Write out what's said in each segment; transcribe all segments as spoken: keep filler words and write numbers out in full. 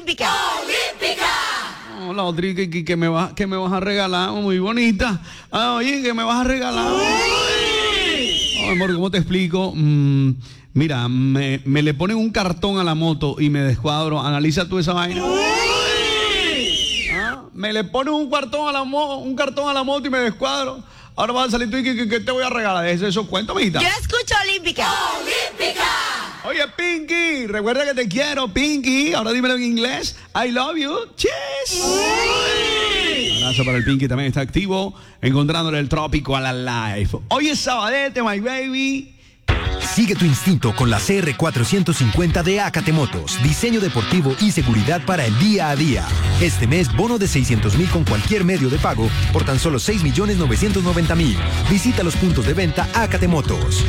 olímpica. ¡Olímpica! Hola, Odri, que, que, que, me vas, que me vas a regalar, muy bonita. Ah, oye, que me vas a regalar. Oh, amor, ¿cómo te explico? Mm, mira, me, me le ponen un cartón a la moto y me descuadro. Analiza tú esa vaina. Ah, me le ponen un cartón a la mo un cartón a la moto y me descuadro. Ahora vas a salir tú y que, que, que te voy a regalar. ¿Es eso? Cuéntame, hijita. Yo escucho olímpica. ¡Olímpica! Oye, Pinky, recuerda que te quiero, Pinky. Ahora dímelo en inglés. I love you. Cheers. Un abrazo para el Pinky, también está activo, encontrándole el trópico a la live. Hoy es sabadete, my baby. Sigue tu instinto con la C R cuatrocientos cincuenta de Acate Motos. Diseño deportivo y seguridad para el día a día. Este mes, bono de seiscientos mil con cualquier medio de pago por tan solo seis millones novecientos noventa mil. Visita los puntos de venta Acate Motos.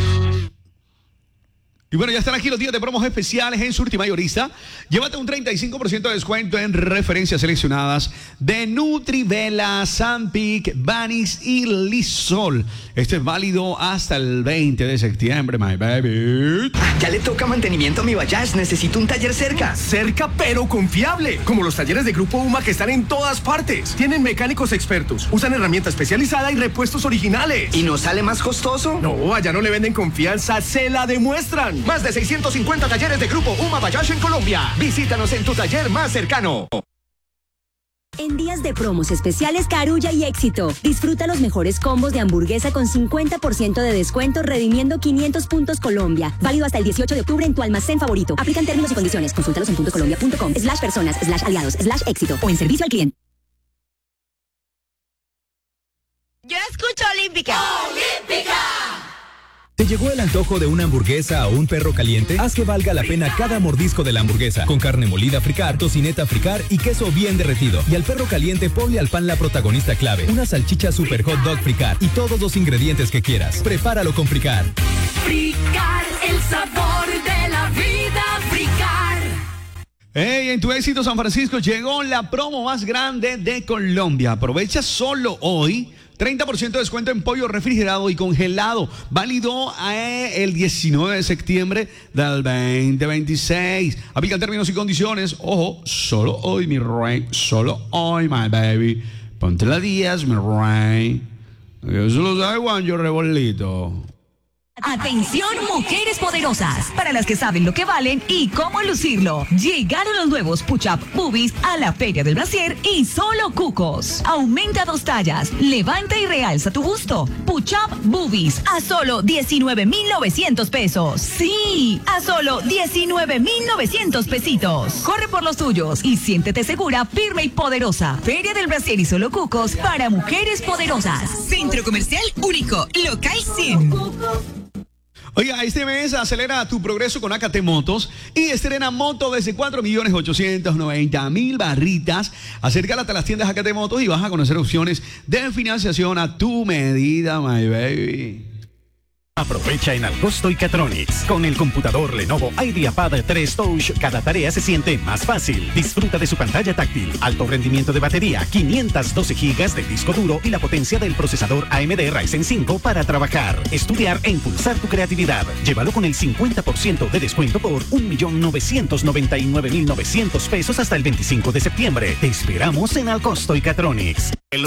Y bueno, ya están aquí los días de promos especiales en Surti Mayorista. Llévate un treinta y cinco por ciento de descuento en referencias seleccionadas de Nutrivela, Sampic, Vanix y Lisol. Este es válido hasta el veinte de septiembre, my baby. Ya le toca mantenimiento a mi Bayash. Necesito un taller cerca. Cerca pero confiable, como los talleres de Grupo UMA que están en todas partes. Tienen mecánicos expertos, usan herramienta especializada y repuestos originales. ¿Y no sale más costoso? No, allá no le venden confianza, se la demuestran. Más de seiscientos cincuenta talleres de Grupo UMA Bayash en Colombia. Visítanos en tu taller más cercano. En días de promos especiales Carulla y Éxito, disfruta los mejores combos de hamburguesa con cincuenta por ciento de descuento redimiendo quinientos puntos Colombia. Válido hasta el dieciocho de octubre en tu almacén favorito. Aplican términos y condiciones. Consúltalos en puntoscolombia.com slash personas slash aliados slash éxito o en servicio al cliente. Yo escucho olímpica. ¡Olímpica! ¿Te llegó el antojo de una hamburguesa o un perro caliente? Haz que valga la pena cada mordisco de la hamburguesa. Con carne molida fricar, tocineta fricar y queso bien derretido. Y al perro caliente ponle al pan la protagonista clave. Una salchicha super hot dog fricar y todos los ingredientes que quieras. Prepáralo con fricar. Fricar, el sabor de la vida, fricar. Hey, en tu éxito San Francisco llegó la promo más grande de Colombia. Aprovecha solo hoy treinta por ciento de descuento en pollo refrigerado y congelado. Válido el diecinueve de septiembre del veinte veintiséis. Aplican términos y condiciones. Ojo, solo hoy, mi rey. Solo hoy, my baby. Ponte la diez, mi rey. Eso lo sabe Juan, yo rebolito. Atención, mujeres poderosas, para las que saben lo que valen y cómo lucirlo. Llegaron los nuevos Push-Up Boobies a la Feria del Brasier y solo cucos. Aumenta dos tallas, levanta y realza tu busto. Push-Up Boobies a solo diecinueve mil novecientos pesos. Sí, a solo diecinueve mil novecientos pesitos. Corre por los tuyos y siéntete segura, firme y poderosa. Feria del Brasier y solo cucos para mujeres poderosas. Centro Comercial Único, Local cien. Oiga, este mes acelera tu progreso con Acate Motos y estrena moto desde cuatro millones ochocientos noventa mil barritas. Acércate a las tiendas Acate Motos y vas a conocer opciones de financiación a tu medida, my baby. Aprovecha en Alcosto y Catronics. Con el computador Lenovo IdeaPad tres Touch, cada tarea se siente más fácil. Disfruta de su pantalla táctil, alto rendimiento de batería, quinientos doce gigas de disco duro y la potencia del procesador A M D Ryzen cinco para trabajar, estudiar e impulsar tu creatividad. Llévalo con el cincuenta por ciento de descuento por un millón novecientos noventa y nueve mil novecientos pesos hasta el veinticinco de septiembre. Te esperamos en Alcosto y Catronics.